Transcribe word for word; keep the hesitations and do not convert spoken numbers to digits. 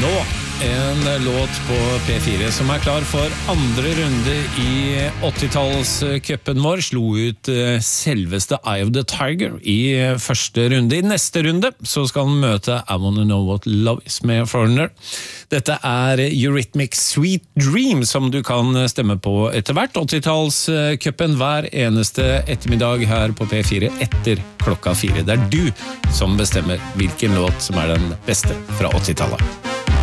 Nå en låt på P fire som er klar for andre runde i åttitallscupen vår, slo ut selveste Eye of the Tiger i første runde. I neste runde så skal han møte I Wanna Know What Love Is med Foreigner. Dette er Eurythmics Sweet Dream som du kan stemme på etter hvert. åttitallscupen hver eneste ettermiddag her på P fire etter klokka fire. Det er du som bestemmer hvilken låt som er den beste fra åttitallet.